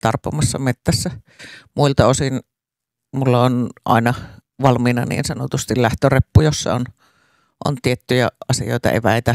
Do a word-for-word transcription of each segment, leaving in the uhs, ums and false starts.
tarpomassa mettässä. Muilta osin mulla on aina valmiina niin sanotusti lähtöreppu, jossa on, on tiettyjä asioita, eväitä,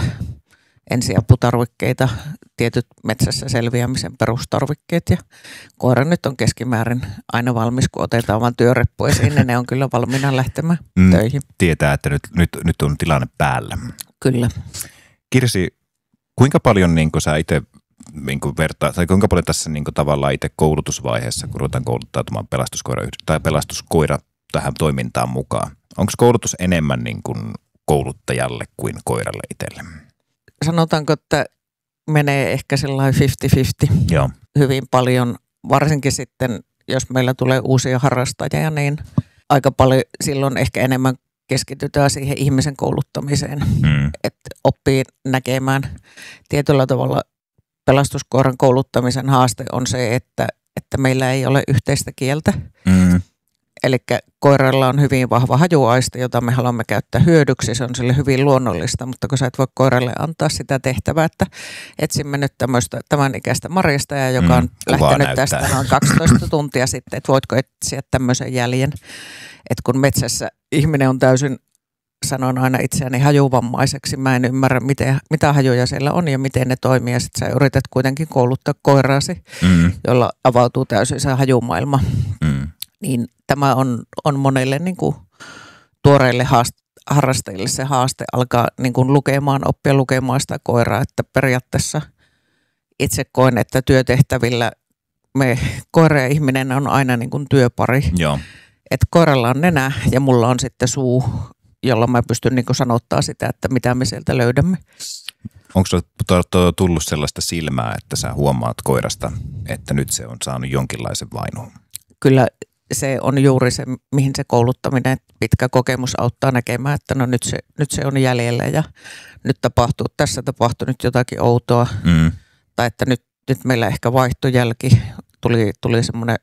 ensiaputarvikkeita, tietyt metsässä selviämisen perustarvikkeet ja koira nyt on keskimäärin aina valmis, kun otetaan vaan työreppu esiin, niin ne on kyllä valmiina lähtemään mm, töihin. Tietää, että nyt, nyt, nyt on tilanne päällä. Kyllä. Kirsi, kuinka paljon niin kuin sä itse niin kuin vertaa, tai kuinka paljon tässä niin kuin tavallaan itse koulutusvaiheessa, kun ruvetaan kouluttautumaan pelastuskoira, tai pelastuskoira tähän toimintaan mukaan, onko koulutus enemmän niin kuin kouluttajalle kuin koiralle itselle? Sanotaanko, että menee ehkä sellainen viisikymmentä viisikymmentä Joo. hyvin paljon, varsinkin sitten, jos meillä tulee uusia harrastajia, niin aika paljon silloin ehkä enemmän keskitytään siihen ihmisen kouluttamiseen, mm. että oppii näkemään. Tietyllä tavalla pelastuskoiran kouluttamisen haaste on se, että, että meillä ei ole yhteistä kieltä. Mm. Eli koiralla on hyvin vahva hajuaisti, jota me haluamme käyttää hyödyksi. Se on sille hyvin luonnollista, mutta kun sä et voi koiralle antaa sitä tehtävää, että etsimme nyt tämmöistä tämän ikäistä marjastajaa, joka on mm, lähtenyt tästä noin kaksitoista tuntia sitten, että voitko etsiä tämmöisen jäljen. Että kun metsässä ihminen on täysin, sanon aina itseäni hajuvammaiseksi, mä en ymmärrä miten, mitä hajuja siellä on ja miten ne toimii. Ja sitten sä yrität kuitenkin kouluttaa koiraasi, mm. jolla avautuu täysin se hajumaailma. Mm. Niin tämä on, on monelle niin kuin tuoreille haast- harrastajille se haaste alkaa niin kuin lukemaan, oppia lukemaan sitä koiraa, että periaatteessa itse koen, että työtehtävillä me koira ja ihminen on aina niin kuin työpari. Joo. Että koiralla on nenä ja mulla on sitten suu, jolla mä pystyn niin kuin sanottaa sitä, että mitä me sieltä löydämme. Onko tullut sellaista silmää, että sä huomaat koirasta, että nyt se on saanut jonkinlaisen vainon? Kyllä se on juuri se, mihin se kouluttaminen, että pitkä kokemus auttaa näkemään, että no nyt se, nyt se on jäljellä ja nyt tapahtuu, tässä tapahtuu nyt jotakin outoa. Mm. Tai että nyt, nyt meillä ehkä vaihtui jälki, tuli, tuli semmoinen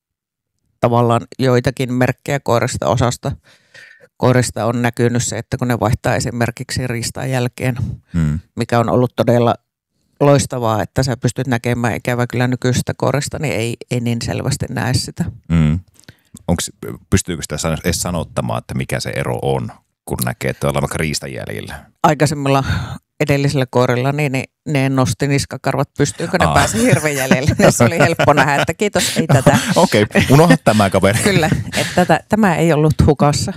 tavallaan joitakin merkkejä koirista osasta. Koirista on näkynyt se, että kun ne vaihtaa esimerkiksi riistaan jälkeen, mm. mikä on ollut todella loistavaa, että sä pystyt näkemään, ikävä kyllä nykyistä koirista, niin ei, ei niin selvästi näe sitä. Mm. Onks, pystyykö sitä edes sanottamaan, että mikä se ero on, kun näkee, että ollaan vaikka riistan jäljellä? Aikaisemmilla edellisillä koirilla, niin ne, ne nosti niskakarvat pystyykö, ne Aa. pääsi hirveän jäljelle. Se oli helppo nähdä, että kiitos, ei tätä. Okei, okay, unohda tämä kaveri. Kyllä, että tätä, tämä ei ollut hukassa.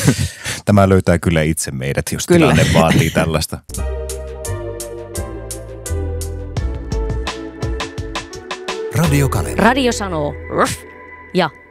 Tämä löytää kyllä itse meidät, jos kyllä. Tilanne vaatii tällaista. Radio Kaleva. Radio sanoo ruff ja